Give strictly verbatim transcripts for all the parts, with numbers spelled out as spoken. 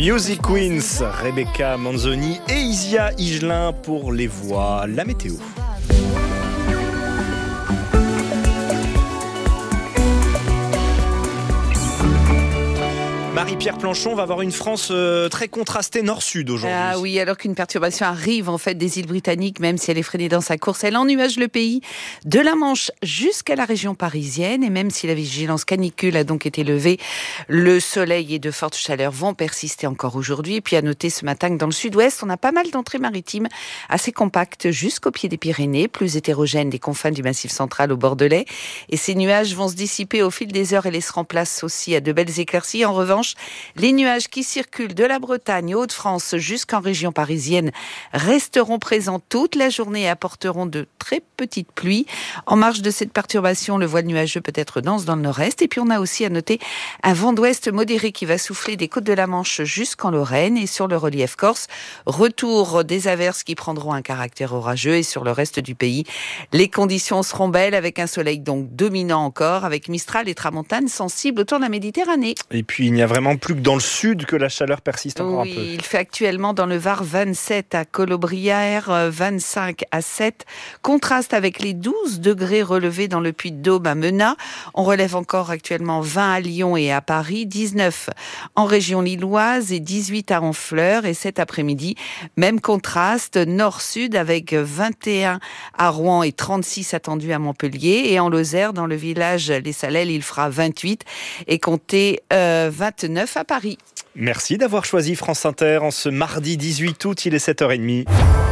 Music Queens, Rebecca Manzoni et Isia Higelin pour les voix. La météo. Marie-Pierre Planchon va avoir une France euh, très contrastée nord-sud aujourd'hui. Ah oui, alors qu'une perturbation arrive en fait des îles britanniques, même si elle est freinée dans sa course, elle ennuage le pays de la Manche jusqu'à la région parisienne. Et même si la vigilance canicule a donc été levée, le soleil et de fortes chaleurs vont persister encore aujourd'hui. Et puis à noter ce matin que dans le sud-ouest, on a pas mal d'entrées maritimes assez compactes jusqu'au pied des Pyrénées, plus hétérogènes des confins du Massif central au Bordelais. Et ces nuages vont se dissiper au fil des heures et laisseront place aussi à de belles éclaircies. En revanche, les nuages qui circulent de la Bretagne et Hauts-de-France jusqu'en région parisienne resteront présents toute la journée et apporteront de très petites pluies. En marge de cette perturbation, le voile nuageux peut être dense dans le nord-est. Et puis on a aussi à noter un vent d'ouest modéré qui va souffler des côtes de la Manche jusqu'en Lorraine. Et sur le relief corse, retour des averses qui prendront un caractère orageux. Et sur le reste du pays, les conditions seront belles avec un soleil donc dominant encore, avec Mistral et tramontane sensibles autour de la Méditerranée. Et puis il n'y a vraiment plus que dans le sud que la chaleur persiste encore oui, un peu. Il fait actuellement dans le Var vingt-sept à Colobrières, vingt-cinq à Sète. Contraste avec les douze degrés relevés dans le Puy-de-Dôme à Menat. On relève encore actuellement vingt à Lyon et à Paris, dix-neuf en région lilloise et dix-huit à Honfleur. Et cet après-midi, même contraste nord-sud avec vingt et un à Rouen et trente-six attendus à Montpellier. Et en Lozère, dans le village Les Salelles, il fera vingt-huit et comptez euh, vingt-neuf à Paris. Merci d'avoir choisi France Inter en ce mardi dix-huit août, il est sept heures trente.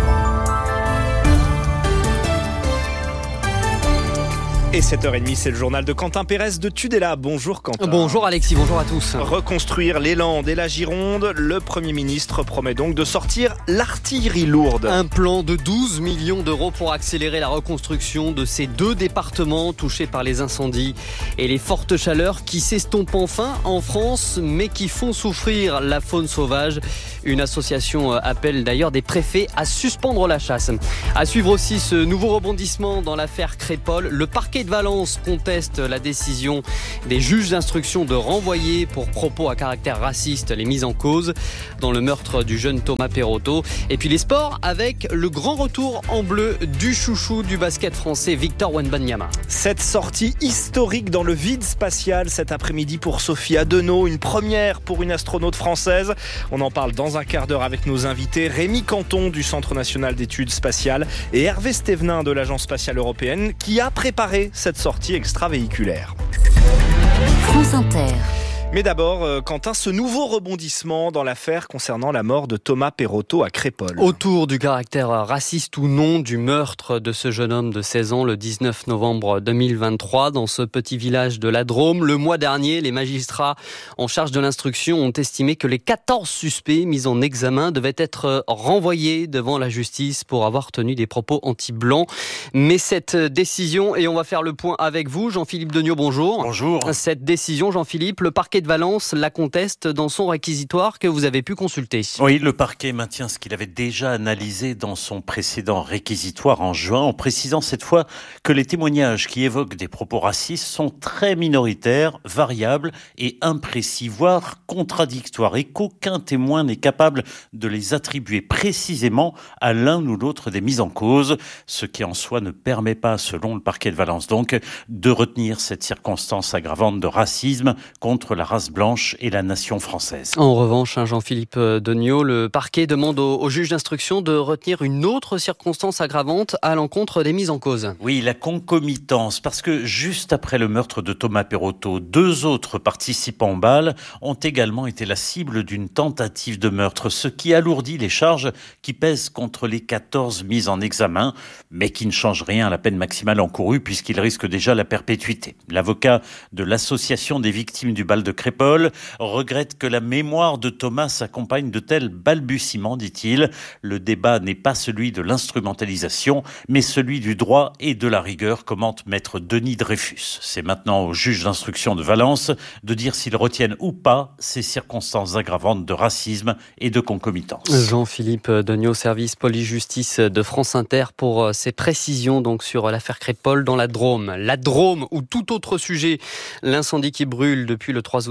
Et sept heures trente, c'est le journal de Quentin Pérez de Tudela. Bonjour Quentin. Bonjour Alexis, bonjour à tous. Reconstruire les Landes et la Gironde, le Premier ministre promet donc de sortir l'artillerie lourde. Un plan de douze millions d'euros pour accélérer la reconstruction de ces deux départements touchés par les incendies et les fortes chaleurs qui s'estompent enfin en France, mais qui font souffrir la faune sauvage. Une association appelle d'ailleurs des préfets à suspendre la chasse. À suivre aussi ce nouveau rebondissement dans l'affaire Crépol. Le parquet de Valence conteste la décision des juges d'instruction de renvoyer pour propos à caractère raciste les mises en cause dans le meurtre du jeune Thomas Perotto. Et puis les sports avec le grand retour en bleu du chouchou du basket français Victor Wembanyama. Cette sortie historique dans le vide spatial cet après-midi pour Sophie Adenau, une première pour une astronaute française. On en parle dans un quart d'heure avec nos invités Rémi Canton du Centre national d'études spatiales et Hervé Stévenin de l'Agence spatiale européenne qui a préparé cette sortie extravéhiculaire. France Inter. Mais d'abord, euh, Quentin, ce nouveau rebondissement dans l'affaire concernant la mort de Thomas Perotto à Crépol. Autour du caractère raciste ou non du meurtre de ce jeune homme de seize ans le dix-neuf novembre deux mille vingt-trois dans ce petit village de la Drôme. Le mois dernier, les magistrats en charge de l'instruction ont estimé que les quatorze suspects mis en examen devaient être renvoyés devant la justice pour avoir tenu des propos anti-blancs. Mais cette décision, et on va faire le point avec vous, Jean-Philippe Degnaud, bonjour. Bonjour. Cette décision, Jean-Philippe, le parquet de Valence la conteste dans son réquisitoire que vous avez pu consulter. Oui, le parquet maintient ce qu'il avait déjà analysé dans son précédent réquisitoire en juin, en précisant cette fois que les témoignages qui évoquent des propos racistes sont très minoritaires, variables et imprécis, voire contradictoires, et qu'aucun témoin n'est capable de les attribuer précisément à l'un ou l'autre des mises en cause, ce qui en soi ne permet pas, selon le parquet de Valence donc, de retenir cette circonstance aggravante de racisme contre la race blanche et la nation française. En revanche, Jean-Philippe Degnaud, le parquet demande au, au juge d'instruction de retenir une autre circonstance aggravante à l'encontre des mises en cause. Oui, la concomitance, parce que juste après le meurtre de Thomas Perotto, deux autres participants au bal ont également été la cible d'une tentative de meurtre, ce qui alourdit les charges qui pèsent contre les quatorze mises en examen, mais qui ne change rien à la peine maximale encourue puisqu'il risque déjà la perpétuité. L'avocat de l'association des victimes du bal de Crépol regrette que la mémoire de Thomas s'accompagne de tels balbutiements, dit-il. Le débat n'est pas celui de l'instrumentalisation, mais celui du droit et de la rigueur, commente maître Denis Dreyfus. C'est maintenant au juge d'instruction de Valence de dire s'ils retiennent ou pas ces circonstances aggravantes de racisme et de concomitance. Jean-Philippe Degnaud, service police-justice de France Inter pour ses précisions donc sur l'affaire Crépol dans la Drôme. La Drôme ou tout autre sujet, l'incendie qui brûle depuis le trois août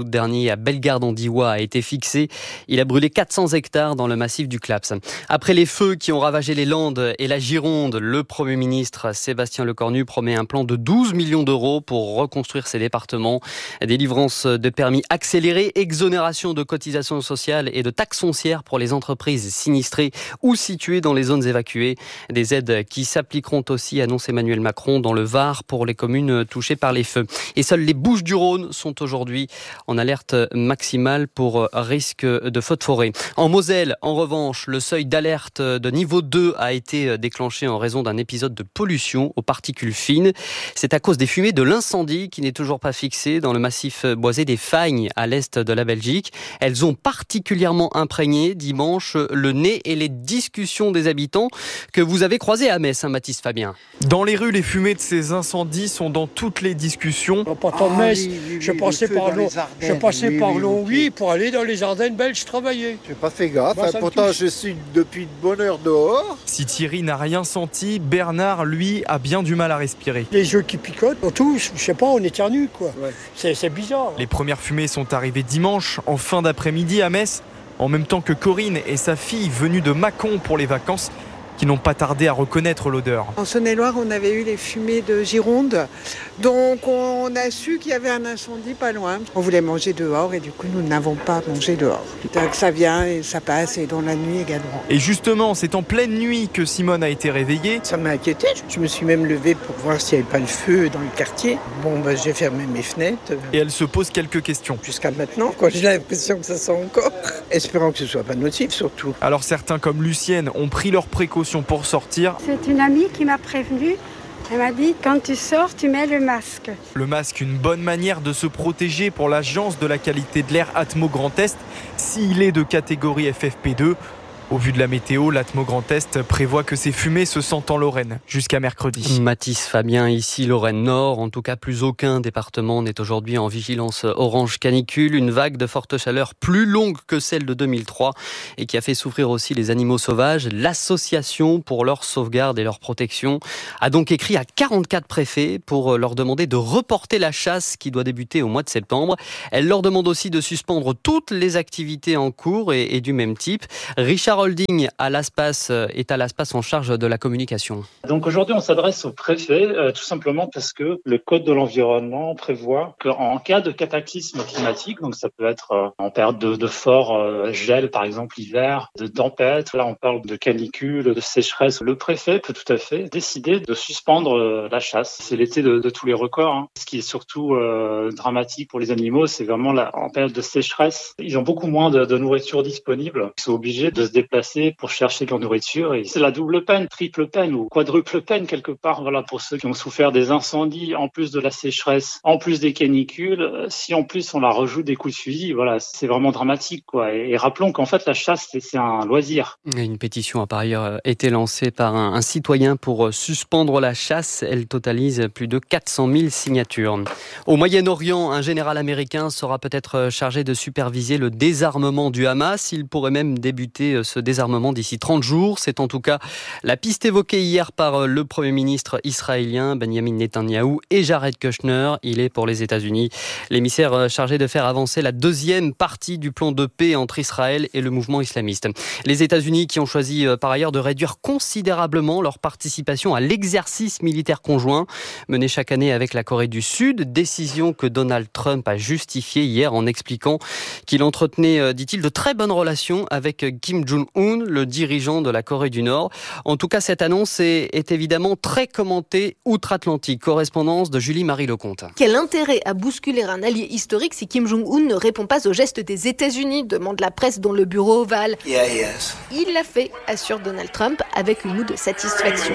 août dernier à Bellegarde-en-Diois a été fixé. Il a brûlé quatre cents hectares dans le massif du Claps. Après les feux qui ont ravagé les Landes et la Gironde, le Premier ministre Sébastien Lecornu promet un plan de douze millions d'euros pour reconstruire ces départements. Délivrance de permis accélérés, exonération de cotisations sociales et de taxes foncières pour les entreprises sinistrées ou situées dans les zones évacuées. Des aides qui s'appliqueront aussi, annonce Emmanuel Macron, dans le Var pour les communes touchées par les feux. Et seules les Bouches-du-Rhône sont aujourd'hui en alerte maximale pour risque de feu de forêt. En Moselle, en revanche, le seuil d'alerte de niveau deux a été déclenché en raison d'un épisode de pollution aux particules fines. C'est à cause des fumées de l'incendie qui n'est toujours pas fixé dans le massif boisé des Fagnes à l'est de la Belgique. Elles ont particulièrement imprégné dimanche le nez et les discussions des habitants que vous avez croisés à Metz, hein, Mathis Fabien. Dans les rues, les fumées de ces incendies sont dans toutes les discussions. En partant de Metz, je passais par Longwy je passais oui, par oui, Longwy pour aller dans les Ardennes belges travailler. J'ai pas fait gaffe, bah, hein, pourtant je suis depuis de bonne heure dehors. Si Thierry n'a rien senti, Bernard, lui, a bien du mal à respirer. Les yeux qui picotent, on touche, je sais pas, on éternue quoi. Ouais. C'est, c'est bizarre. Les premières fumées sont arrivées dimanche, en fin d'après-midi à Metz, en même temps que Corinne et sa fille venues de Mâcon pour les vacances, qui n'ont pas tardé à reconnaître l'odeur. En Saône-et-Loire, on avait eu les fumées de Gironde, donc on a su qu'il y avait un incendie pas loin. On voulait manger dehors et du coup, nous n'avons pas mangé dehors. Donc ça vient et ça passe et dans la nuit également. Et justement, c'est en pleine nuit que Simone a été réveillée. Ça m'a inquiété. Je me suis même levée pour voir s'il n'y avait pas le feu dans le quartier. Bon, ben, j'ai fermé mes fenêtres. Et elle se pose quelques questions. Jusqu'à maintenant, quand j'ai l'impression que ça sent encore. Espérons que ce ne soit pas nocif surtout. Alors certains comme Lucienne ont pris leurs précautions pour sortir. C'est une amie qui m'a prévenue. Elle m'a dit, quand tu sors, tu mets le masque. Le masque, une bonne manière de se protéger pour l'Agence de la qualité de l'air Atmo Grand Est, s'il est de catégorie F F P deux. Au vu de la météo, l'Atmo Grand Est prévoit que ces fumées se sentent en Lorraine jusqu'à mercredi. Mathis Fabien, ici Lorraine Nord. En tout cas, plus aucun département n'est aujourd'hui en vigilance orange canicule. Une vague de forte chaleur plus longue que celle de deux mille trois et qui a fait souffrir aussi les animaux sauvages. L'association pour leur sauvegarde et leur protection a donc écrit à quarante-quatre préfets pour leur demander de reporter la chasse qui doit débuter au mois de septembre. Elle leur demande aussi de suspendre toutes les activités en cours et, et du même type. Richard Holding à l'ASPAS est à l'ASPAS en charge de la communication. Donc aujourd'hui, on s'adresse au préfet euh, tout simplement parce que le Code de l'environnement prévoit qu'en cas de cataclysme climatique, donc ça peut être euh, en période de, de fort euh, gel par exemple l'hiver, de tempête, là on parle de canicule, de sécheresse, le préfet peut tout à fait décider de suspendre euh, la chasse. C'est l'été de, de tous les records. Hein. Ce qui est surtout euh, dramatique pour les animaux, c'est vraiment la, en période de sécheresse, ils ont beaucoup moins de, de nourriture disponible. Ils sont obligés de se déplacer pour chercher leur nourriture et c'est la double peine, triple peine ou quadruple peine quelque part, voilà, pour ceux qui ont souffert des incendies, en plus de la sécheresse, en plus des canicules, si en plus on la rejoue des coups de fusil, voilà, c'est vraiment dramatique, quoi. Et, et rappelons qu'en fait la chasse c'est, c'est un loisir. Une pétition a par ailleurs été lancée par un, un citoyen pour suspendre la chasse. Elle totalise plus de quatre cent mille signatures. Au Moyen-Orient, un général américain sera peut-être chargé de superviser le désarmement du Hamas. Il pourrait même débuter ce désarmement d'ici trente jours. C'est en tout cas la piste évoquée hier par le Premier ministre israélien Benjamin Netanyahou et Jared Kushner. Il est pour les États-Unis l'émissaire chargé de faire avancer la deuxième partie du plan de paix entre Israël et le mouvement islamiste. Les États-Unis qui ont choisi par ailleurs de réduire considérablement leur participation à l'exercice militaire conjoint mené chaque année avec la Corée du Sud. Décision que Donald Trump a justifiée hier en expliquant qu'il entretenait, dit-il, de très bonnes relations avec Kim Jong-un, le dirigeant de la Corée du Nord. En tout cas, cette annonce est, est évidemment très commentée outre-Atlantique. Correspondance de Julie-Marie Lecomte. Quel intérêt à bousculer un allié historique si Kim Jong-un ne répond pas aux gestes des États-Unis, demande la presse dans le bureau ovale. Yeah, yes. Il l'a fait, assure Donald Trump, avec une moue de satisfaction.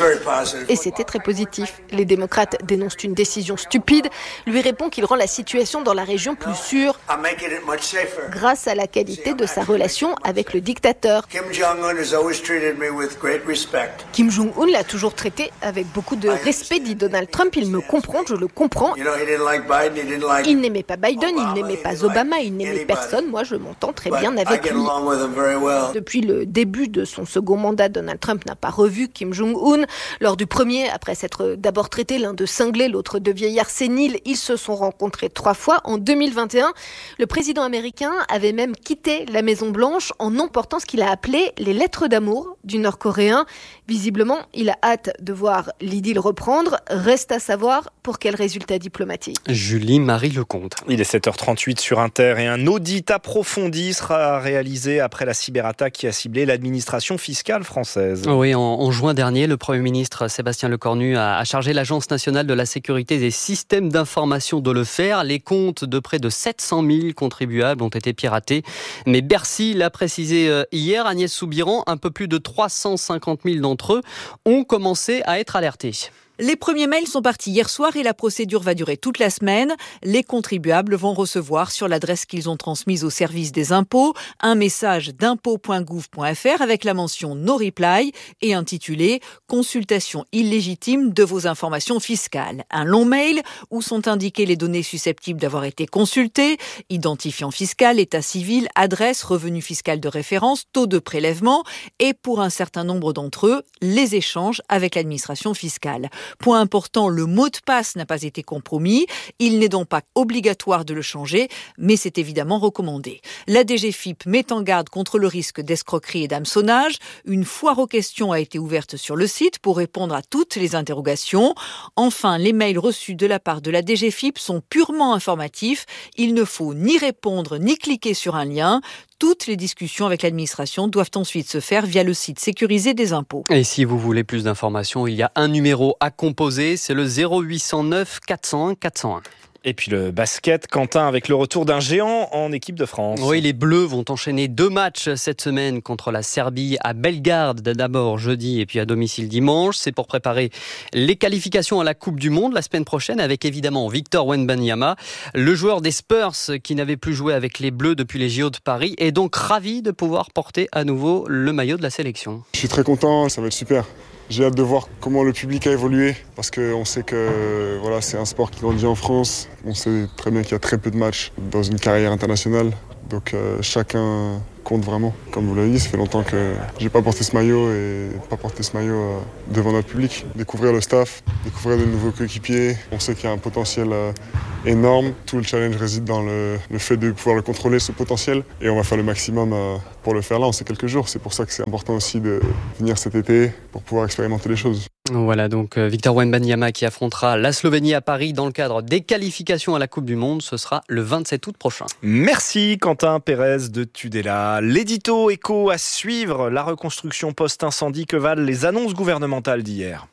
Et c'était très positif. Les démocrates dénoncent une décision stupide, lui répond qu'il rend la situation dans la région plus sûre grâce à la qualité de sa relation avec le dictateur dictateur. Kim Jong-un has always treated me with great respect. Kim Jong-un l'a toujours traité avec beaucoup de respect, dit Donald Trump. Il me comprend, je le comprends. You know, he didn't like Biden, he didn't like Il n'aimait pas Biden, Obama, il n'aimait pas Obama, il n'aimait anybody. personne. Moi, je m'entends très But bien I avec get lui. along with him very well. Depuis le début de son second mandat, Donald Trump n'a pas revu Kim Jong-un. Lors du premier, après s'être d'abord traité l'un de cinglé, l'autre de vieillard sénile, ils se sont rencontrés trois fois. En deux mille vingt et un, le président américain avait même quitté la Maison-Blanche en emportant ce qu'il a appelé les lettres d'amour du Nord-Coréen. Visiblement, il a hâte de voir l'idylle reprendre. Reste à savoir pour quel résultat diplomatique. Julie Marie Lecomte. Il est sept heures trente-huit sur Inter et un audit approfondi sera réalisé après la cyberattaque qui a ciblé l'administration fiscale française. Oui, en, en juin dernier, le Premier ministre Sébastien Lecornu a, a chargé l'Agence nationale de la sécurité des systèmes d'information de le faire. Les comptes de près de sept cent mille contribuables ont été piratés. Mais Bercy l'a précisé hier, Agnès Soubiran, un peu plus de trois cent cinquante mille d'entre eux ont commencé à être alertés. Les premiers mails sont partis hier soir et la procédure va durer toute la semaine. Les contribuables vont recevoir sur l'adresse qu'ils ont transmise au service des impôts un message d'impôts point gouv point f r avec la mention No Reply et intitulé « Consultation illégitime de vos informations fiscales ». Un long mail où sont indiquées les données susceptibles d'avoir été consultées, identifiant fiscal, état civil, adresse, revenu fiscal de référence, taux de prélèvement et pour un certain nombre d'entre eux, les échanges avec l'administration fiscale. Point important, le mot de passe n'a pas été compromis. Il n'est donc pas obligatoire de le changer, mais c'est évidemment recommandé. La D G F I P met en garde contre le risque d'escroquerie et d'hameçonnage. Une foire aux questions a été ouverte sur le site pour répondre à toutes les interrogations. Enfin, les mails reçus de la part de la D G F I P sont purement informatifs. Il ne faut ni répondre ni cliquer sur un lien. Toutes les discussions avec l'administration doivent ensuite se faire via le site sécurisé des impôts. Et si vous voulez plus d'informations, il y a un numéro à composer, c'est le zéro huit cent neuf quatre cent un quatre cent un. Et puis le basket, Quentin, avec le retour d'un géant en équipe de France. Oui, les Bleus vont enchaîner deux matchs cette semaine contre la Serbie à Belgrade d'abord jeudi et puis à domicile dimanche. C'est pour préparer les qualifications à la Coupe du Monde la semaine prochaine avec évidemment Victor Wembanyama, le joueur des Spurs qui n'avait plus joué avec les Bleus depuis les J O de Paris est donc ravi de pouvoir porter à nouveau le maillot de la sélection. Je suis très content, ça va être super. J'ai hâte de voir comment le public a évolué parce qu'on sait que voilà, c'est un sport qui grandit en France. On sait très bien qu'il y a très peu de matchs dans une carrière internationale. Donc euh, chacun compte vraiment. Comme vous l'avez dit, ça fait longtemps que j'ai pas porté ce maillot et pas porté ce maillot euh, devant notre public. Découvrir le staff, découvrir de nouveaux coéquipiers. On sait qu'il y a un potentiel euh, énorme. Tout le challenge réside dans le, le fait de pouvoir le contrôler, ce potentiel. Et on va faire le maximum euh, pour le faire là. On sait quelques jours. C'est pour ça que c'est important aussi de venir cet été pour pouvoir expérimenter les choses. Voilà donc Victor Wembanyama qui affrontera la Slovénie à Paris dans le cadre des qualifications à la Coupe du Monde. Ce sera le vingt-sept août prochain. Merci Quentin Pérez de Tudela. L'édito écho à suivre, la reconstruction post-incendie que valent les annonces gouvernementales d'hier.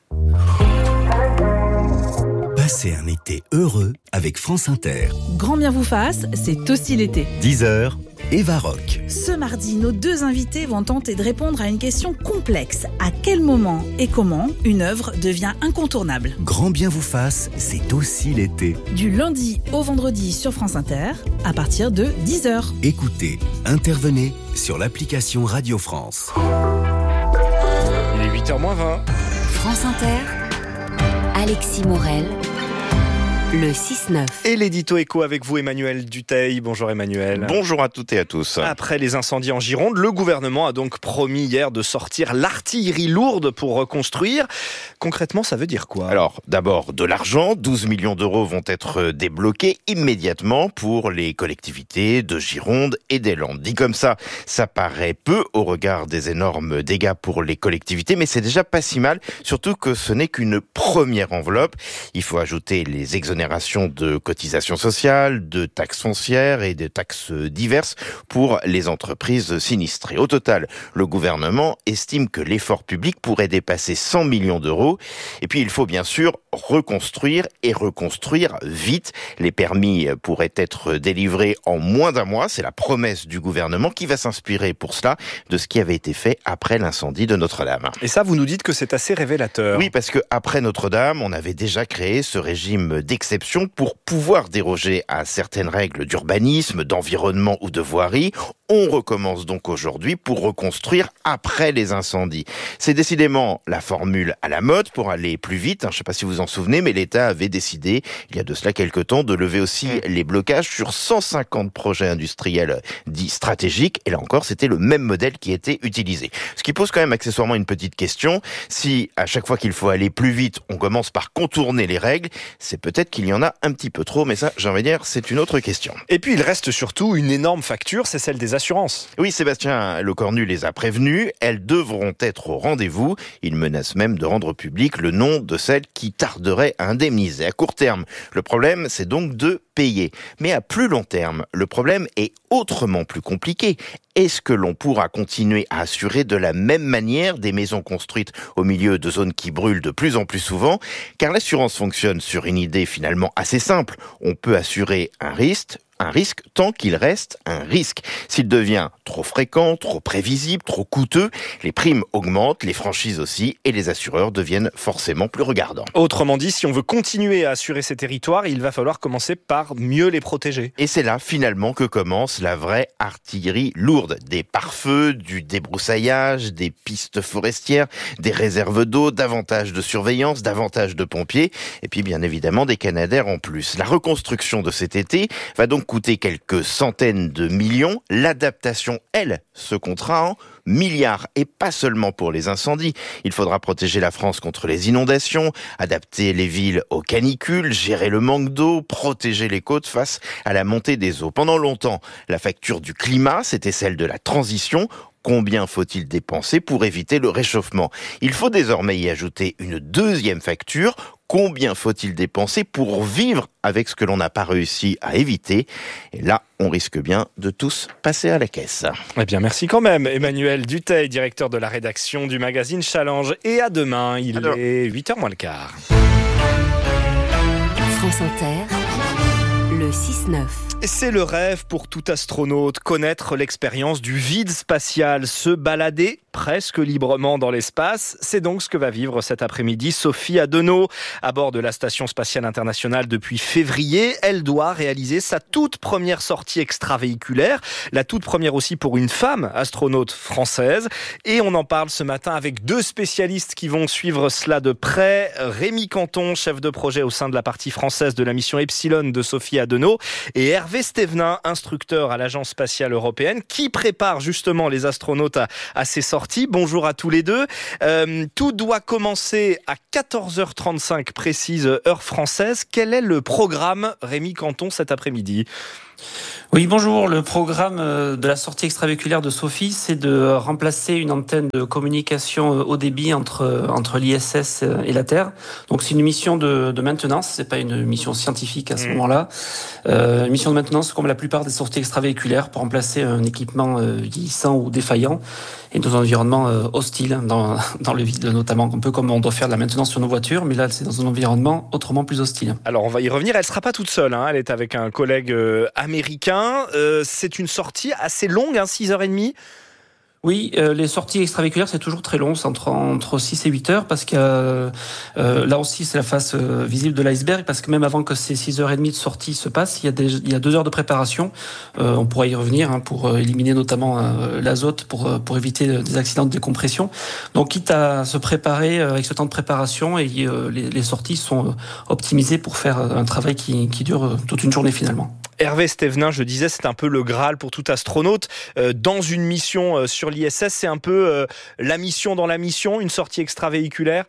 Passez un été heureux avec France Inter. Grand bien vous fasse, c'est aussi l'été. dix heures, Eva Rock. Ce mardi, nos deux invités vont tenter de répondre à une question complexe. À quel moment et comment une œuvre devient incontournable ? Grand bien vous fasse, c'est aussi l'été. Du lundi au vendredi sur France Inter, à partir de dix heures. Écoutez, intervenez sur l'application Radio France. Il est huit heures moins vingt. France Inter, Alexis Morel, le six neuf. Et l'édito écho avec vous, Emmanuel Dutheil. Bonjour Emmanuel. Bonjour à toutes et à tous. Après les incendies en Gironde, le gouvernement a donc promis hier de sortir l'artillerie lourde pour reconstruire. Concrètement, ça veut dire quoi ? Alors, d'abord, de l'argent. douze millions d'euros vont être débloqués immédiatement pour les collectivités de Gironde et des Landes. Dit comme ça, ça paraît peu au regard des énormes dégâts pour les collectivités, mais c'est déjà pas si mal, surtout que ce n'est qu'une première enveloppe. Il faut ajouter les exonérations de cotisations sociales, de taxes foncières et de taxes diverses pour les entreprises sinistrées. Au total, le gouvernement estime que l'effort public pourrait dépasser cent millions d'euros. Et puis, il faut bien sûr reconstruire et reconstruire vite. Les permis pourraient être délivrés en moins d'un mois. C'est la promesse du gouvernement qui va s'inspirer pour cela de ce qui avait été fait après l'incendie de Notre-Dame. Et ça, vous nous dites que c'est assez révélateur. Oui, parce que après Notre-Dame, on avait déjà créé ce régime d'exception pour pouvoir déroger à certaines règles d'urbanisme, d'environnement ou de voirie. On recommence donc aujourd'hui pour reconstruire après les incendies. C'est décidément la formule à la mode pour aller plus vite. Je ne sais pas si vous vous en souvenez, mais l'État avait décidé, il y a de cela quelques temps, de lever aussi les blocages sur cent cinquante projets industriels dits stratégiques. Et là encore, c'était le même modèle qui était utilisé. Ce qui pose quand même accessoirement une petite question. Si à chaque fois qu'il faut aller plus vite, on commence par contourner les règles, c'est peut-être qu'il y en a un petit peu trop, mais ça, j'ai envie de dire, c'est une autre question. Et puis, il reste surtout une énorme facture, c'est celle des assurances. Oui, Sébastien Lecornu les a prévenues. Elles devront être au rendez-vous. Il menace même de rendre public le nom de celles qui tarderaient à indemniser. À court terme, le problème, c'est donc de payer. Mais à plus long terme, le problème est autrement plus compliqué. Est-ce que l'on pourra continuer à assurer de la même manière des maisons construites au milieu de zones qui brûlent de plus en plus souvent? Car l'assurance fonctionne sur une idée finalement assez simple. On peut assurer un risque, un risque tant qu'il reste un risque. S'il devient trop fréquent, trop prévisible, trop coûteux, les primes augmentent, les franchises aussi, et les assureurs deviennent forcément plus regardants. Autrement dit, si on veut continuer à assurer ces territoires, il va falloir commencer par mieux les protéger. Et c'est là, finalement, que commence la vraie artillerie lourde. Des pare-feux, du débroussaillage, des pistes forestières, des réserves d'eau, davantage de surveillance, davantage de pompiers, et puis bien évidemment des canadaires en plus. La reconstruction de cet été va donc coûter quelques centaines de millions. L'adaptation, elle, se comptera en milliards, et pas seulement pour les incendies. Il faudra protéger la France contre les inondations, adapter les villes aux canicules, gérer le manque d'eau, protéger les côtes face à la montée des eaux. Pendant longtemps, la facture du climat, c'était celle de la transition. Combien faut-il dépenser pour éviter le réchauffement? Il faut désormais y ajouter une deuxième facture. Combien faut-il dépenser pour vivre avec ce que l'on n'a pas réussi à éviter? Et là, on risque bien de tous passer à la caisse. Eh bien, merci quand même, Emmanuel Dutheil, directeur de la rédaction du magazine Challenge. Et à demain, il Alors. est huit heures moins le quart. France Inter, le six neuf. C'est le rêve pour tout astronaute, connaître l'expérience du vide spatial, se balader presque librement dans l'espace. C'est donc ce que va vivre cet après-midi Sophie Adenau. À bord de la Station Spatiale Internationale depuis février, elle doit réaliser sa toute première sortie extravéhiculaire, la toute première aussi pour une femme astronaute française. Et on en parle ce matin avec deux spécialistes qui vont suivre cela de près. Rémi Canton, chef de projet au sein de la partie française de la mission Epsilon de Sophie Adenau, et Hervé Stévenin, instructeur à l'Agence spatiale européenne, qui prépare justement les astronautes à, à ces sorties. Bonjour à tous les deux. Euh, tout doit commencer à quatorze heures trente-cinq précise heure française. Quel est le programme, Rémi Canton, cet après-midi ? Oui, bonjour. Le programme de la sortie extravéhiculaire de Sophie, c'est de remplacer une antenne de communication haut débit entre, entre l'I S S et la Terre. Donc, c'est une mission de, de maintenance. C'est pas une mission scientifique à ce mmh. moment-là. Euh, une mission de maintenance, comme la plupart des sorties extravéhiculaires, pour remplacer un équipement vieillissant ou défaillant et dans un environnement hostile, dans, dans le vide notamment. Un peu comme on doit faire de la maintenance sur nos voitures, mais là, c'est dans un environnement autrement plus hostile. Alors, on va y revenir. Elle sera pas toute seule, hein. Elle est avec un collègue euh, américain. Euh, c'est une sortie assez longue, hein, six heures trente. Oui, euh, les sorties extravéhiculaires, c'est toujours très long, c'est entre, entre six et huit heures, parce que euh, euh, là aussi, c'est la face euh, visible de l'iceberg, parce que même avant que ces six heures trente de sortie se passent, il y a, des, il y a deux heures de préparation. Euh, on pourra y revenir hein, pour éliminer notamment euh, l'azote, pour, pour éviter des accidents de décompression. Donc, quitte à se préparer euh, avec ce temps de préparation, et euh, les, les sorties sont optimisées pour faire un travail qui, qui dure toute une journée finalement. Hervé Stévenin, je disais, c'est un peu le Graal pour tout astronaute. Euh, dans une mission euh, sur l'I S S, c'est un peu euh, la mission dans la mission, une sortie extravéhiculaire.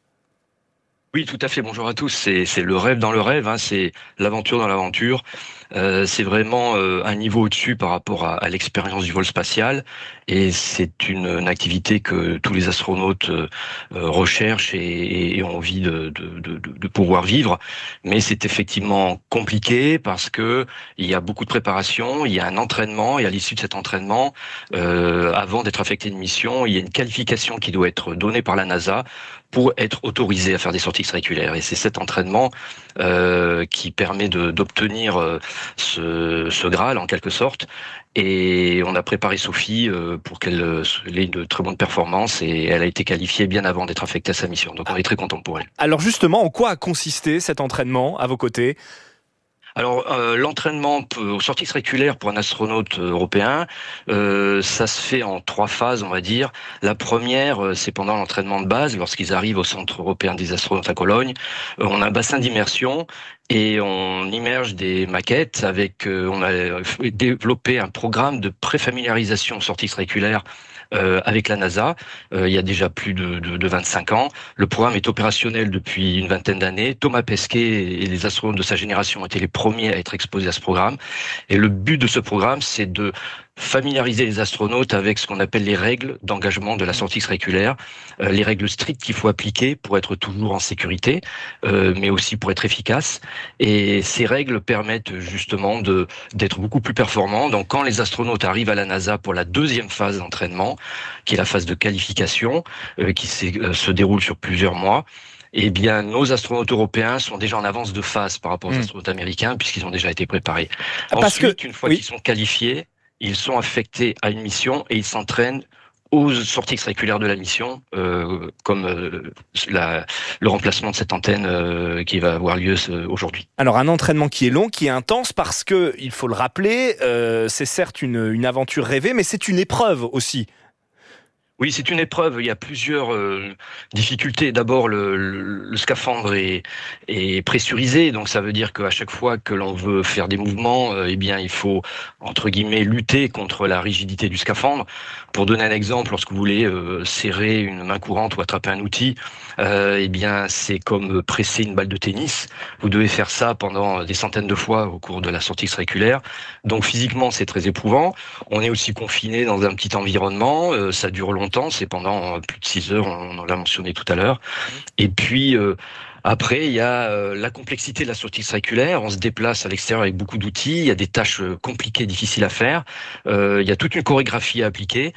Oui, tout à fait. Bonjour à tous. C'est, c'est le rêve dans le rêve, hein. C'est l'aventure dans l'aventure. Euh, c'est vraiment euh, un niveau au-dessus par rapport à, à l'expérience du vol spatial, et c'est une, une activité que tous les astronautes euh, recherchent et, et ont envie de, de, de, de pouvoir vivre. Mais c'est effectivement compliqué parce que il y a beaucoup de préparation, il y a un entraînement, et à l'issue de cet entraînement, euh, avant d'être affecté une mission, il y a une qualification qui doit être donnée par la NASA pour être autorisé à faire des sorties extravéhiculaires. Et c'est cet entraînement euh, qui permet de, d'obtenir euh, ce, ce Graal, en quelque sorte. Et on a préparé Sophie euh, pour qu'elle euh, ait de très bonnes performances, et elle a été qualifiée bien avant d'être affectée à sa mission. Donc on est très content pour elle. Alors justement, en quoi a consisté cet entraînement à vos côtés ? Alors, euh, l'entraînement aux sorties extravéhiculaires pour un astronaute européen, euh, ça se fait en trois phases, on va dire. La première, euh, c'est pendant l'entraînement de base, lorsqu'ils arrivent au Centre européen des astronautes à Cologne. Euh, on a un bassin d'immersion et on immerge des maquettes avec, euh, on a développé un programme de préfamiliarisation aux sorties extravéhiculaires Euh, avec la NASA, euh, il y a déjà plus de, de, de vingt-cinq ans. Le programme est opérationnel depuis une vingtaine d'années. Thomas Pesquet et les astronautes de sa génération ont été les premiers à être exposés à ce programme. Et le but de ce programme, c'est de familiariser les astronautes avec ce qu'on appelle les règles d'engagement de la sortie extravéhiculaire, euh, les règles strictes qu'il faut appliquer pour être toujours en sécurité, euh, mais aussi pour être efficace. Et ces règles permettent justement de d'être beaucoup plus performants. Donc quand les astronautes arrivent à la NASA pour la deuxième phase d'entraînement, qui est la phase de qualification, euh, qui euh, se déroule sur plusieurs mois, eh bien, nos astronautes européens sont déjà en avance de phase par rapport aux mmh. astronautes américains, puisqu'ils ont déjà été préparés. Parce Ensuite, que, une fois oui. qu'ils sont qualifiés, ils sont affectés à une mission et ils s'entraînent aux sorties extravéhiculaires de la mission, euh, comme euh, la, le remplacement de cette antenne euh, qui va avoir lieu euh, aujourd'hui. Alors un entraînement qui est long, qui est intense, parce que, il faut le rappeler, euh, c'est certes une, une aventure rêvée, mais c'est une épreuve aussi. Oui, c'est une épreuve. Il y a plusieurs euh, difficultés. D'abord, le, le, le scaphandre est, est pressurisé, donc ça veut dire qu'à chaque fois que l'on veut faire des mouvements, euh, eh bien, il faut entre guillemets lutter contre la rigidité du scaphandre. Pour donner un exemple, lorsque vous voulez euh, serrer une main courante ou attraper un outil, euh, eh bien, c'est comme presser une balle de tennis. Vous devez faire ça pendant des centaines de fois au cours de la sortie extravéhiculaire. Donc, physiquement, c'est très éprouvant. On est aussi confiné dans un petit environnement. Euh, ça dure longtemps. C'est pendant plus de six heures, on, on l'a mentionné tout à l'heure. Et puis, euh, après, il y a euh, la complexité de la sortie extravéhiculaire. On se déplace à l'extérieur avec beaucoup d'outils. Il y a des tâches compliquées, difficiles à faire. Euh, il y a toute une chorégraphie à appliquer.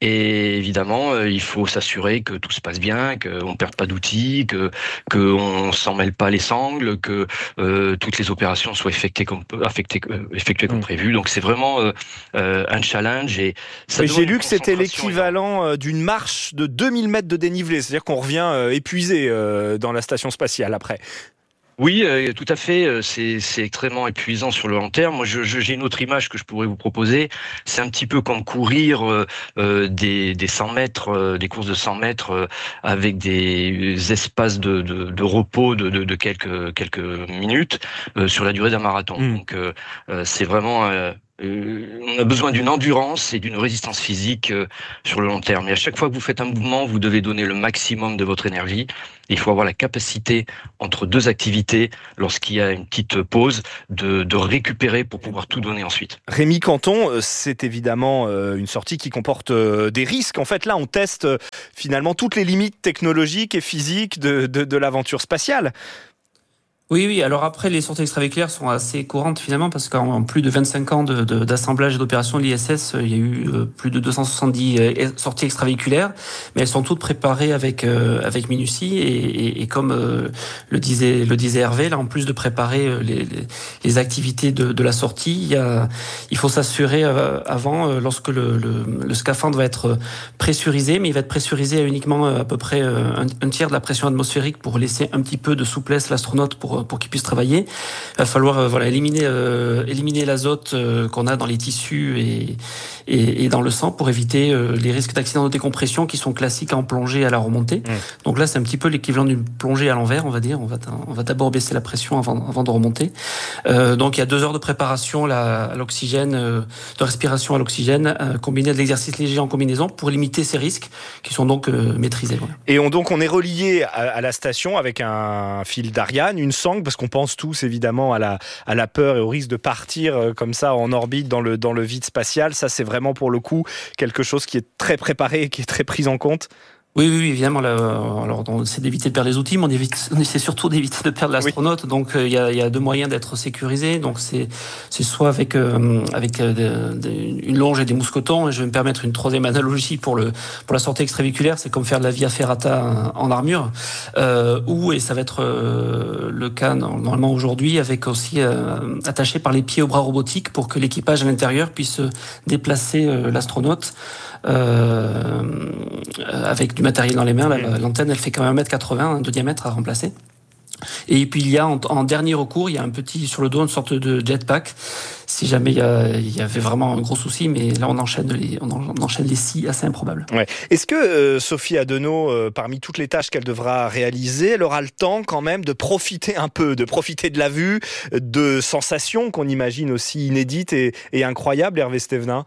Et évidemment, euh, il faut s'assurer que tout se passe bien, qu'on ne perde pas d'outils, que qu'on ne s'en mêle pas les sangles, que euh, toutes les opérations soient effectuées comme, affectées, euh, effectuées comme mmh. prévu. Donc c'est vraiment euh, euh, un challenge. Et ça j'ai lu que c'était l'équivalent énorme. d'une marche de deux mille mètres de dénivelé. C'est-à-dire qu'on revient euh, épuisé euh, dans la station spatiale après. Oui, euh, tout à fait. C'est, c'est extrêmement épuisant sur le long terme. Moi, je, je, j'ai une autre image que je pourrais vous proposer. C'est un petit peu comme courir euh, des, des cent mètres, euh, des courses de cent mètres euh, avec des espaces de, de, de repos de, de, de quelques, quelques minutes euh, sur la durée d'un marathon. Mmh. Donc, euh, c'est vraiment... Euh, Euh, on a besoin d'une endurance et d'une résistance physique euh, sur le long terme. Et à chaque fois que vous faites un mouvement, vous devez donner le maximum de votre énergie. Il faut avoir la capacité, entre deux activités, lorsqu'il y a une petite pause, de, de récupérer pour pouvoir tout donner ensuite. Rémi Canton, c'est évidemment une sortie qui comporte des risques. En fait, là, on teste finalement toutes les limites technologiques et physiques de, de, de l'aventure spatiale. Oui, oui. Alors après, les sorties extravéhiculaires sont assez courantes finalement parce qu'en plus de vingt-cinq ans de, de, d'assemblage et d'opération de l'I S S, il y a eu plus de deux cent soixante-dix sorties extravéhiculaires, mais elles sont toutes préparées avec euh, avec minutie et, et, et comme euh, le disait le disait Hervé, là en plus de préparer les, les, les activités de, de la sortie, il y a il faut s'assurer euh, avant euh, lorsque le, le, le scaphandre va être pressurisé, mais il va être pressurisé à uniquement à peu près un, un tiers de la pression atmosphérique pour laisser un petit peu de souplesse à l'astronaute pour pour qu'il puisse travailler. Il va falloir euh, voilà éliminer euh, éliminer l'azote euh, qu'on a dans les tissus et, et et dans le sang pour éviter euh, les risques d'accident de décompression qui sont classiques en plongée à la remontée. Mmh. Donc là, c'est un petit peu l'équivalent d'une plongée à l'envers, on va dire. On va on va d'abord baisser la pression avant avant de remonter. Euh, donc il y a deux heures de préparation là, à l'oxygène, euh, de respiration à l'oxygène, euh, combiné à de l'exercice léger en combinaison pour limiter ces risques qui sont donc euh, maîtrisés. Voilà. Et on donc on est relié à, à la station avec un fil d'Ariane, une sonde, parce qu'on pense tous évidemment à la, à la peur et au risque de partir euh, comme ça en orbite dans le, dans le vide spatial. Ça, c'est vraiment pour le coup quelque chose qui est très préparé et qui est très pris en compte. Oui, oui, oui, évidemment. Là, alors, on essaie d'éviter de perdre les outils, mais on, évite, on essaie surtout d'éviter de perdre l'astronaute. Oui. Donc, il euh, y, a, y a deux moyens d'être sécurisé. Donc, c'est, c'est soit avec euh, avec euh, de, de, une longe et des mousquetons. Et je vais me permettre une troisième analogie pour le pour la sortie extravéhiculaire, c'est comme faire de la via ferrata en armure. Euh, ou et ça va être euh, le cas normalement aujourd'hui, avec aussi euh, attaché par les pieds aux bras robotiques pour que l'équipage à l'intérieur puisse déplacer euh, l'astronaute. Euh, avec du matériel dans les mains, là, l'antenne elle fait quand même un mètre quatre-vingts de diamètre à remplacer. Et puis il y a en, en dernier recours, il y a un petit sur le dos, une sorte de jetpack, si jamais il y, a, il y avait vraiment un gros souci, mais là on enchaîne les, on enchaîne les six assez improbables. Ouais. Est-ce que euh, Sophie Adenau, euh, parmi toutes les tâches qu'elle devra réaliser, elle aura le temps quand même de profiter un peu, de profiter de la vue, de sensations qu'on imagine aussi inédites et, et incroyables, Hervé Stévenin?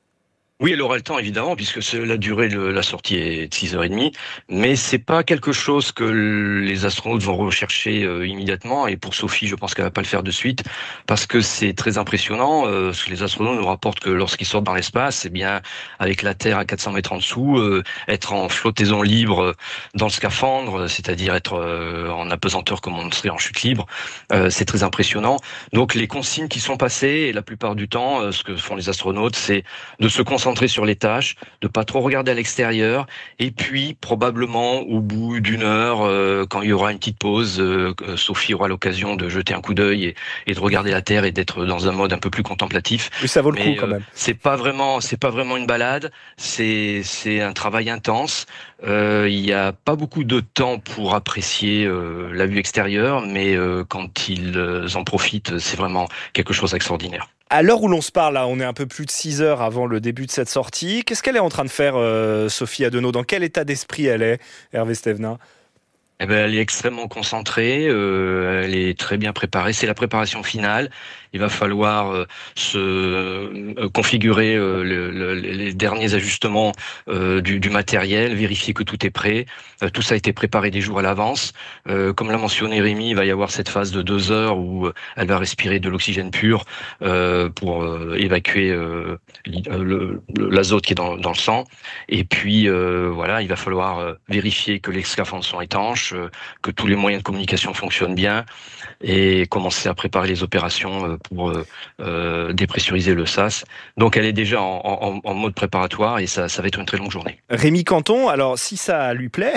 Oui, elle aura le temps, évidemment, puisque la durée de la sortie est de six heures trente, mais c'est pas quelque chose que les astronautes vont rechercher euh, immédiatement, et pour Sophie, je pense qu'elle va pas le faire de suite, parce que c'est très impressionnant. Euh, ce que les astronautes nous rapportent que lorsqu'ils sortent dans l'espace, eh bien, avec la Terre à quatre cents mètres en dessous, euh, être en flottaison libre dans le scaphandre, c'est-à-dire être euh, en apesanteur comme on serait en chute libre, euh, c'est très impressionnant. Donc les consignes qui sont passées, et la plupart du temps, euh, ce que font les astronautes, c'est de se concentrer sur les tâches, de pas trop regarder à l'extérieur, et puis probablement au bout d'une heure, euh, quand il y aura une petite pause, euh, Sophie aura l'occasion de jeter un coup d'œil et, et de regarder la Terre et d'être dans un mode un peu plus contemplatif. Oui, ça vaut le Mais, coup quand même. Euh, c'est pas vraiment, c'est pas vraiment une balade, c'est c'est un travail intense. Euh, il y a pas beaucoup de temps pour apprécier euh, la vue extérieure, mais euh, quand ils en profitent, c'est vraiment quelque chose d'extraordinaire. À l'heure où l'on se parle, là, on est un peu plus de six heures avant le début de cette sortie. Qu'est-ce qu'elle est en train de faire, euh, Sophie Adenau? Dans quel état d'esprit elle est, Hervé Stévenin? Eh ben, elle est extrêmement concentrée, euh, elle est très bien préparée. C'est la préparation finale. Il va falloir euh, se euh, configurer euh, le, le, les derniers ajustements euh, du, du matériel, vérifier que tout est prêt. Euh, tout ça a été préparé des jours à l'avance. Euh, comme l'a mentionné Rémi, il va y avoir cette phase de deux heures où elle va respirer de l'oxygène pur euh, pour euh, évacuer euh, le, le, l'azote qui est dans, dans le sang. Et puis euh, voilà, il va falloir euh, vérifier que les scaphandres sont étanches, euh, que tous les moyens de communication fonctionnent bien, et commencer à préparer les opérations euh, pour euh, euh, dépressuriser le sas. Donc elle est déjà en, en, en mode préparatoire et ça, ça va être une très longue journée. Rémi Canton, alors si ça lui plaît,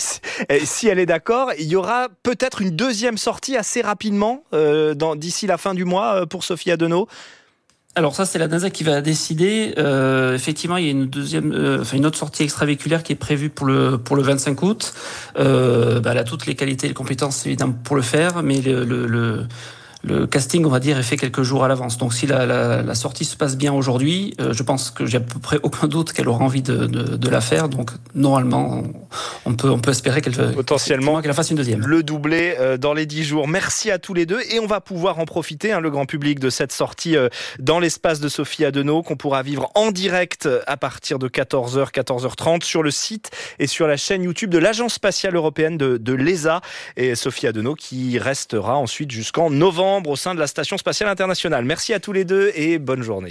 si elle est d'accord, il y aura peut-être une deuxième sortie assez rapidement, euh, dans, d'ici la fin du mois pour Sophie Adenau. Alors ça, c'est la NASA qui va décider. Euh, effectivement, il y a une deuxième, euh, enfin une autre sortie extravéhiculaire qui est prévue pour le pour le vingt-cinq août. Euh, bah, elle a toutes les qualités et les compétences évidemment pour le faire, mais le, le, le Le casting, on va dire, est fait quelques jours à l'avance. Donc, si la, la, la sortie se passe bien aujourd'hui, euh, je pense que j'ai à peu près aucun doute qu'elle aura envie de, de, de la faire. Donc, normalement, on peut, on peut espérer qu'elle, potentiellement qu'elle fasse une deuxième. Le doublé euh, dans les dix jours. Merci à tous les deux. Et on va pouvoir en profiter, hein, le grand public, de cette sortie euh, dans l'espace de Sophie Adenau qu'on pourra vivre en direct à partir de quatorze heures, quatorze heures trente sur le site et sur la chaîne YouTube de l'Agence spatiale européenne de, de l'E S A. Et Sophie Adenau qui restera ensuite jusqu'en novembre au sein de la Station spatiale internationale. Merci à tous les deux et bonne journée.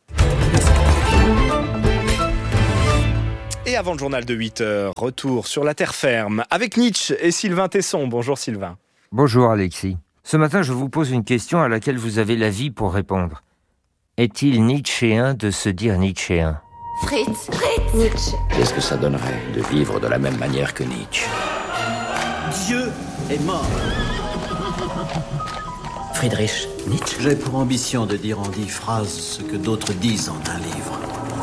Et avant le journal de huit heures, retour sur la terre ferme avec Nietzsche et Sylvain Tesson. Bonjour Sylvain. Bonjour Alexis. Ce matin, je vous pose une question à laquelle vous avez la vie pour répondre. Est-il nietzschéen de se dire nietzschéen ? Fritz, Fritz, Nietzsche. Qu'est-ce que ça donnerait de vivre de la même manière que Nietzsche ? Dieu est mort. Friedrich Nietzsche. J'ai pour ambition de dire en dix phrases ce que d'autres disent en un livre.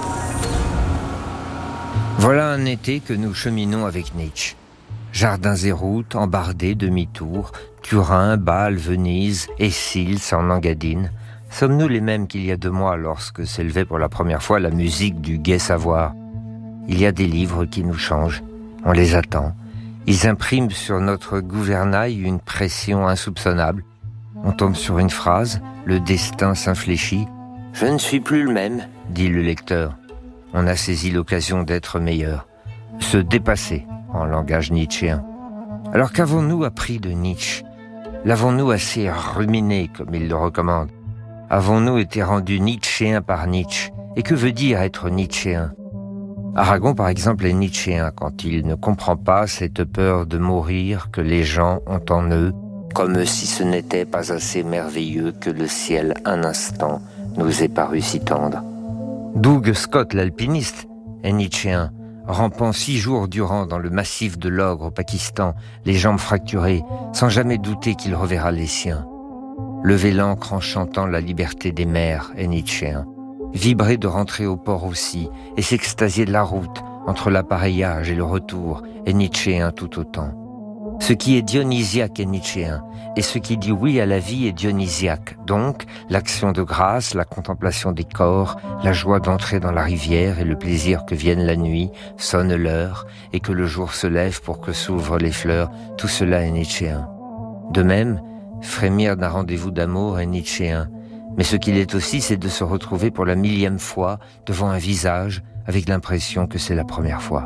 Voilà un été que nous cheminons avec Nietzsche. Jardins et routes, embardés, demi-tour, Turin, Bâle, Venise, et Sils en Engadine. Sommes-nous les mêmes qu'il y a deux mois lorsque s'élevait pour la première fois la musique du gai savoir ? Il y a des livres qui nous changent. On les attend. Ils impriment sur notre gouvernail une pression insoupçonnable. On tombe sur une phrase, le destin s'infléchit. « Je ne suis plus le même », dit le lecteur. On a saisi l'occasion d'être meilleur. Se dépasser, en langage nietzschéen. Alors qu'avons-nous appris de Nietzsche ? L'avons-nous assez ruminé, comme il le recommande ? Avons-nous été rendus nietzschéens par Nietzsche ? Et que veut dire être nietzschéen ? Aragon, par exemple, est nietzschéen quand il ne comprend pas cette peur de mourir que les gens ont en eux, comme si ce n'était pas assez merveilleux que le ciel, un instant, nous ait paru si tendre. Doug Scott, l'alpiniste, est nietzschéen, rampant six jours durant dans le massif de l'Ogre au Pakistan, les jambes fracturées, sans jamais douter qu'il reverra les siens. Lever l'ancre en chantant la liberté des mers est nietzschéen. Vibrer de rentrer au port aussi, et s'extasier de la route, entre l'appareillage et le retour, est nietzschéen tout autant. Ce qui est dionysiaque est nietzschéen, et ce qui dit oui à la vie est dionysiaque. Donc, l'action de grâce, la contemplation des corps, la joie d'entrer dans la rivière et le plaisir que vienne la nuit, sonne l'heure, et que le jour se lève pour que s'ouvrent les fleurs, tout cela est nietzschéen. De même, frémir d'un rendez-vous d'amour est nietzschéen. Mais ce qu'il est aussi, c'est de se retrouver pour la millième fois devant un visage avec l'impression que c'est la première fois.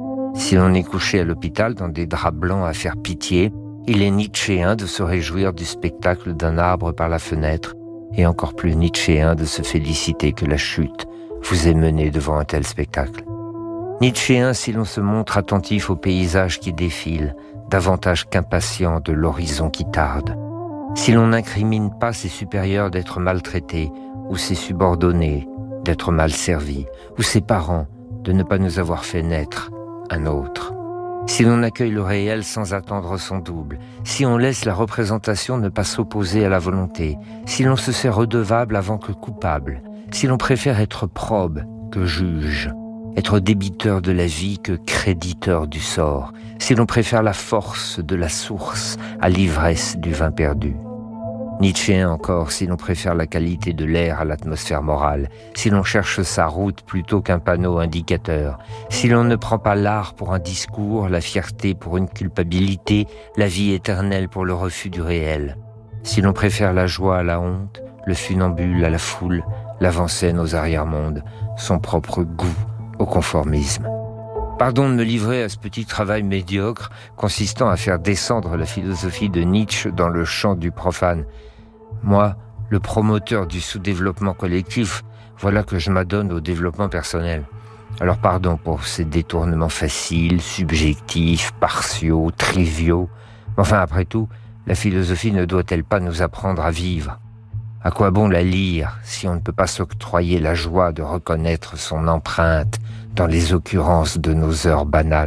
Si l'on est couché à l'hôpital dans des draps blancs à faire pitié, il est nietzschéen de se réjouir du spectacle d'un arbre par la fenêtre et encore plus nietzschéen de se féliciter que la chute vous ait mené devant un tel spectacle. Nietzschéen si l'on se montre attentif au paysage qui défile, davantage qu'impatient de l'horizon qui tarde. Si l'on n'incrimine pas ses supérieurs d'être maltraités ou ses subordonnés d'être mal servis ou ses parents de ne pas nous avoir fait naître un autre. Si l'on accueille le réel sans attendre son double, si on laisse la représentation ne pas s'opposer à la volonté, si l'on se sait redevable avant que coupable, si l'on préfère être probe que juge, être débiteur de la vie que créditeur du sort, si l'on préfère la force de la source à l'ivresse du vin perdu. Nietzschéen encore, si l'on préfère la qualité de l'air à l'atmosphère morale, si l'on cherche sa route plutôt qu'un panneau indicateur, si l'on ne prend pas l'art pour un discours, la fierté pour une culpabilité, la vie éternelle pour le refus du réel, si l'on préfère la joie à la honte, le funambule à la foule, l'avant-scène aux arrière-mondes, son propre goût au conformisme. Pardon de me livrer à ce petit travail médiocre consistant à faire descendre la philosophie de Nietzsche dans le champ du profane. Moi, le promoteur du sous-développement collectif, voilà que je m'adonne au développement personnel. Alors pardon pour ces détournements faciles, subjectifs, partiaux, triviaux. Enfin, après tout, la philosophie ne doit-elle pas nous apprendre à vivre ? À quoi bon la lire si on ne peut pas s'octroyer la joie de reconnaître son empreinte dans les occurrences de nos heures banales ?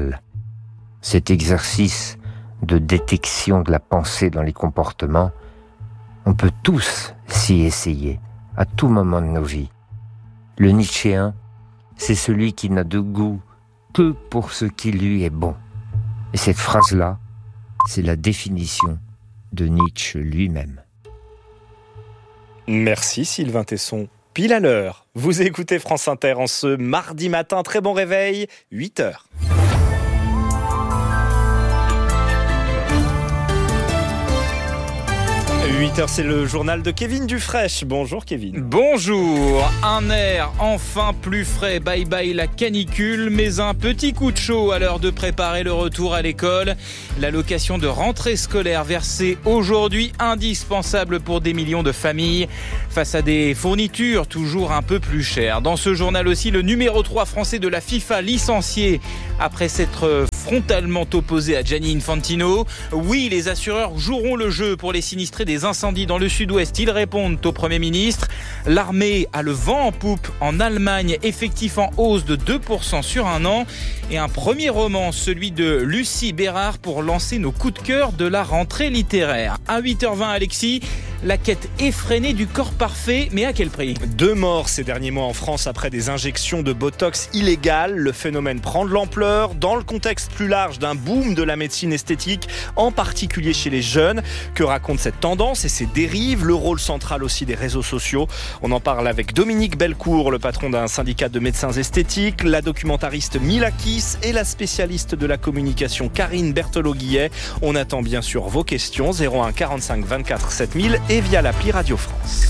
Cet exercice de détection de la pensée dans les comportements, on peut tous s'y essayer, à tout moment de nos vies. Le Nietzschéen, c'est celui qui n'a de goût que pour ce qui lui est bon. Et cette phrase-là, c'est la définition de Nietzsche lui-même. Merci Sylvain Tesson. Pile à l'heure. Vous écoutez France Inter en ce mardi matin. Très bon réveil, huit heures. huit heures, c'est le journal de Kevin Dufraîche. Bonjour Kevin. Bonjour. Un air enfin plus frais. Bye bye la canicule, mais un petit coup de chaud à l'heure de préparer le retour à l'école. L'allocation de rentrée scolaire versée aujourd'hui, indispensable pour des millions de familles face à des fournitures toujours un peu plus chères. Dans ce journal aussi, le numéro trois français de la FIFA licencié après s'être frontalement opposé à Gianni Infantino. Oui, les assureurs joueront le jeu pour les sinistrés des incendies dans le sud-ouest. Ils répondent au Premier ministre. L'armée a le vent en poupe en Allemagne, effectif en hausse de deux pour cent sur un an. Et un premier roman, celui de Lucie Bérard, pour lancer nos coups de cœur de la rentrée littéraire. À huit heures vingt, Alexis, la quête effrénée du corps parfait, mais à quel prix ? Deux morts ces derniers mois en France après des injections de Botox illégales. Le phénomène prend de l'ampleur dans le contexte plus large d'un boom de la médecine esthétique, en particulier chez les jeunes. Que raconte cette tendance et ses dérives ? Le rôle central aussi des réseaux sociaux. On en parle avec Dominique Belcourt, le patron d'un syndicat de médecins esthétiques, la documentariste Mila Kiss et la spécialiste de la communication Karine Berthelot-Guillet. On attend bien sûr vos questions, zéro un quarante-cinq vingt-quatre sept mille et via l'appli Radio France.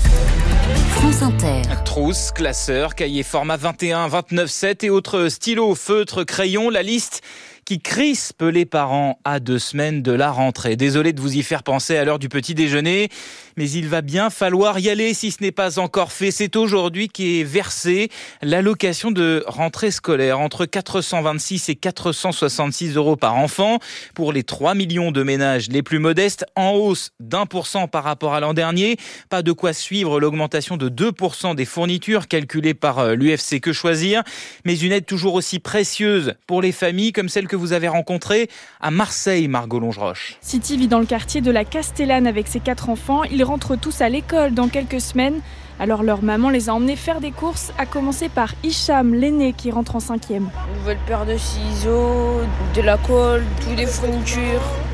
France Inter. Trousse, classeur, cahier format vingt et un, vingt-neuf, sept et autres stylos, feutres, crayons, la liste qui crispe les parents à deux semaines de la rentrée. Désolé de vous y faire penser à l'heure du petit déjeuner, mais il va bien falloir y aller si ce n'est pas encore fait. C'est aujourd'hui qu'est versée l'allocation de rentrée scolaire, entre quatre cent vingt-six et quatre cent soixante-six euros par enfant pour les trois millions de ménages les plus modestes, en hausse d'un pour cent par rapport à l'an dernier. Pas de quoi suivre l'augmentation de deux pour cent des fournitures calculées par l'U F C Que Choisir, mais une aide toujours aussi précieuse pour les familles comme celle que vous avez rencontrée à Marseille, Margot Longeroche. Siti vit dans le quartier de la Castellane avec ses quatre enfants. Ils rentrent tous à l'école dans quelques semaines. Alors leur maman les a emmenés faire des courses, à commencer par Hicham, l'aîné qui rentre en cinquième. Une nouvelle paire de ciseaux, de la colle, toutes les fournitures.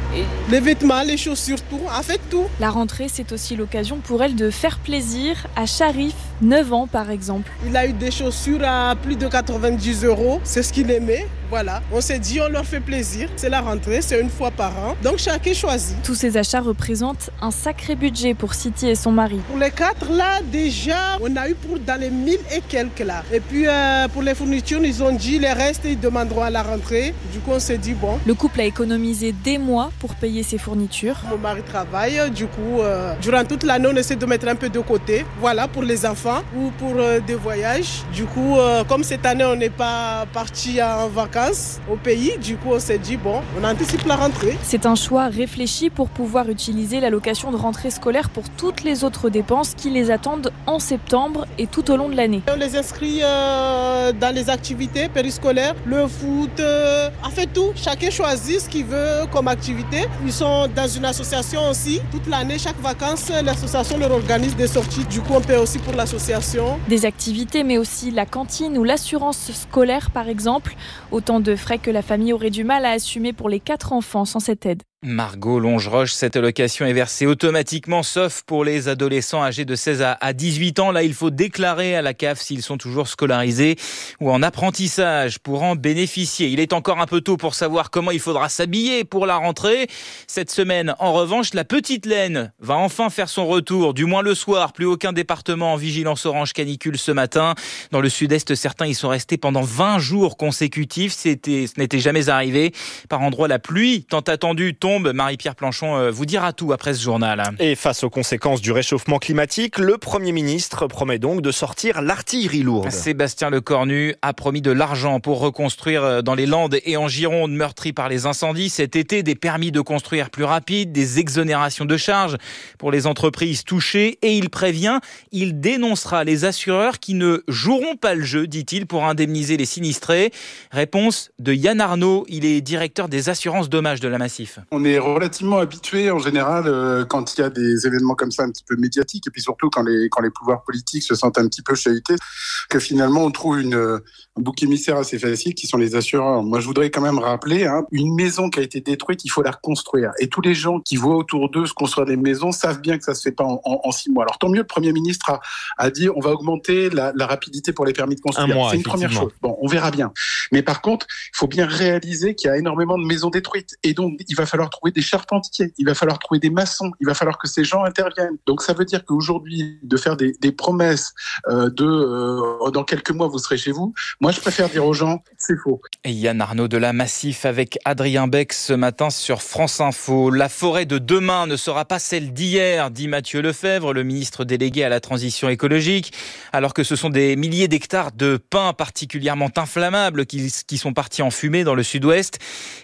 Les vêtements, les chaussures, tout, en fait tout. La rentrée, c'est aussi l'occasion pour elle de faire plaisir à Sharif, neuf ans par exemple. Il a eu des chaussures à plus de quatre-vingt-dix euros, c'est ce qu'il aimait. Voilà, on s'est dit on leur fait plaisir, c'est la rentrée, c'est une fois par an, donc chacun choisit. Tous ces achats représentent un sacré budget pour Siti et son mari. Pour les quatre là, déjà, on a eu pour dans les mille et quelques là. Et puis euh, pour les fournitures, ils ont dit les restes, ils demanderont à la rentrée. Du coup, on s'est dit bon. Le couple a économisé des mois pour payer ses fournitures. Mon mari travaille, du coup, euh, durant toute l'année, on essaie de mettre un peu de côté, voilà, pour les enfants ou pour euh, des voyages. Du coup, euh, comme cette année, on n'est pas parti en vacances au pays, du coup on s'est dit bon, on anticipe la rentrée. C'est un choix réfléchi pour pouvoir utiliser l'allocation de rentrée scolaire pour toutes les autres dépenses qui les attendent en septembre et tout au long de l'année. On les inscrit euh, dans les activités périscolaires, le foot, euh, en fait tout, chacun choisit ce qu'il veut comme activité. Ils sont dans une association aussi, toute l'année, chaque vacances, l'association leur organise des sorties, du coup on paie aussi pour l'association. Des activités mais aussi la cantine ou l'assurance scolaire par exemple, autant de frais que la famille aurait du mal à assumer pour les quatre enfants sans cette aide. Margot Longeroche, cette allocation est versée automatiquement, sauf pour les adolescents âgés de seize à dix-huit ans. Là, il faut déclarer à la C A F s'ils sont toujours scolarisés ou en apprentissage pour en bénéficier. Il est encore un peu tôt pour savoir comment il faudra s'habiller pour la rentrée. Cette semaine, en revanche, la petite laine va enfin faire son retour, du moins le soir. Plus aucun département en vigilance orange canicule ce matin. Dans le sud-est, certains y sont restés pendant vingt jours consécutifs. C'était, ce n'était jamais arrivé. Par endroits, la pluie tant attendue tombe. Marie-Pierre Planchon vous dira tout après ce journal. Et face aux conséquences du réchauffement climatique, le Premier ministre promet donc de sortir l'artillerie lourde. Sébastien Lecornu a promis de l'argent pour reconstruire dans les Landes et en Gironde meurtries par les incendies cet été, des permis de construire plus rapides, des exonérations de charges pour les entreprises touchées, et il prévient, il dénoncera les assureurs qui ne joueront pas le jeu, dit-il, pour indemniser les sinistrés. Réponse de Yann Arnaud, il est directeur des assurances dommages de la Massif. On est relativement habitué en général euh, quand il y a des événements comme ça un petit peu médiatiques, et puis surtout quand les quand les pouvoirs politiques se sentent un petit peu chahutés, que finalement on trouve une un bouc émissaire assez facile qui sont les assureurs. Moi je voudrais quand même rappeler, hein, une maison qui a été détruite, il faut la reconstruire. Et tous les gens qui voient autour d'eux se construire des maisons savent bien que ça se fait pas en, en, en six mois. Alors tant mieux, le Premier ministre a, a dit on va augmenter la, la rapidité pour les permis de construire. Un mois, c'est une première chose. Bon, on verra bien. Mais par contre, il faut bien réaliser qu'il y a énormément de maisons détruites. Et donc il va falloir trouver des charpentiers, il va falloir trouver des maçons, il va falloir que ces gens interviennent. Donc ça veut dire qu'aujourd'hui, de faire des, des promesses euh, de euh, dans quelques mois vous serez chez vous, moi je préfère dire aux gens c'est faux. Et Yann Arnaud de la Massif avec Adrien Beck ce matin sur France Info. La forêt de demain ne sera pas celle d'hier, dit Mathieu Lefebvre, le ministre délégué à la transition écologique, alors que ce sont des milliers d'hectares de pins particulièrement inflammables qui, qui sont partis en fumée dans le sud-ouest.